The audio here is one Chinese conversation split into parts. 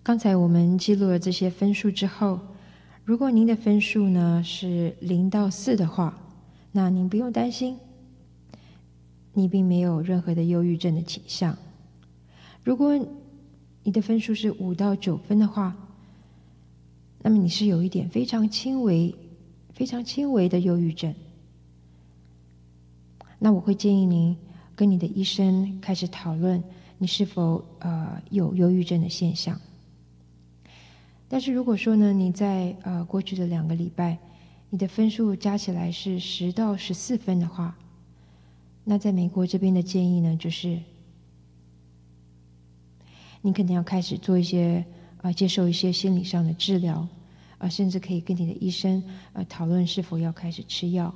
刚才我们记录了这些分数之后，如果您的分数呢是0到4的话，那您不用担心，你并没有任何的忧郁症的倾向。如果你的分数是5到9分的话，那么你是有一点非常轻微的忧郁症。那我会建议您跟你的医生开始讨论你是否有忧郁症的现象。但是如果说呢，你在过去的2个礼拜，你的分数加起来是10到14分的话，那在美国这边的建议呢，就是你可能要开始做一些接受一些心理上的治疗，甚至可以跟你的医生讨论是否要开始吃药。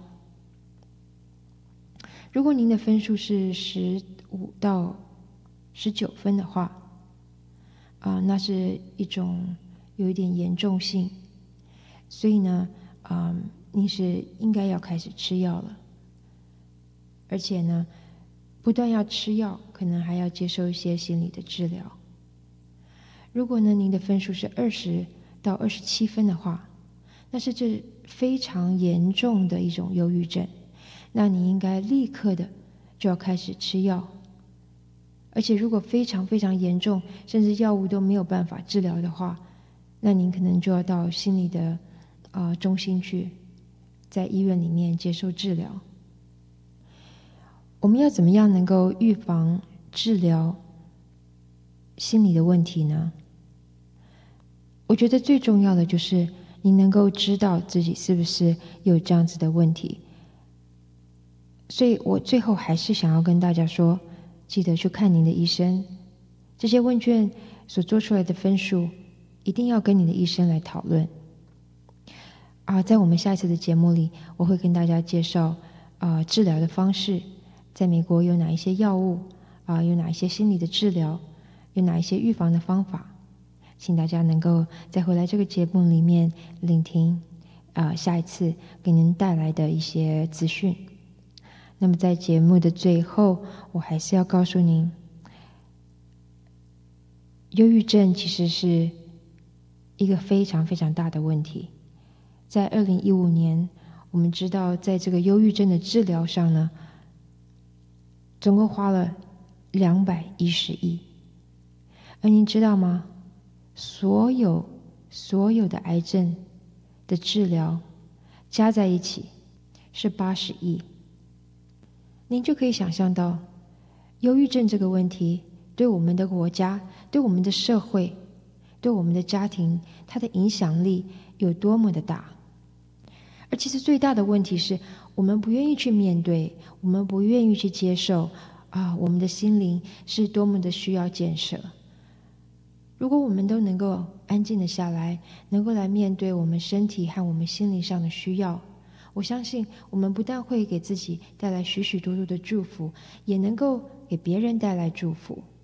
如果您的分数是15到19分的话，那是一种有一点严重性，所以呢，您是应该要开始吃药了，而且呢，不但要吃药，可能还要接受一些心理的治疗。如果呢，您的分数是20到27分的话，那是这非常严重的一种忧郁症，那你应该立刻的就要开始吃药。而且如果非常非常严重，甚至药物都没有办法治疗的话，那您可能就要到心理的中心去，在医院里面接受治疗。我们要怎么样能够预防治疗心理的问题呢？我觉得最重要的就是你能够知道自己是不是有这样子的问题。所以我最后还是想要跟大家说，记得去看您的医生，这些问卷所做出来的分数一定要跟你的医生来讨论。在我们下一次的节目里，我会跟大家介绍治疗的方式，在美国有哪一些药物，有哪一些心理的治疗，有哪一些预防的方法，请大家能够再回来这个节目里面聆听下一次给您带来的一些资讯。那么在节目的最后，我还是要告诉您，忧郁症其实是一个非常非常大的问题。在2015年，我们知道在这个忧郁症的治疗上呢，总共花了210亿。而您知道吗？所有的癌症的治疗加在一起是80亿。您就可以想象到，忧郁症这个问题对我们的国家、对我们的社会、对我们的家庭，它的影响力有多么的大。而其实最大的问题是，我们不愿意去面对，我们不愿意去接受我们的心灵是多么的需要建设。如果我们都能够安静的下来，能够来面对我们身体和我们心灵上的需要，我相信我们不但会给自己带来许许多多的祝福，也能够给别人带来祝福。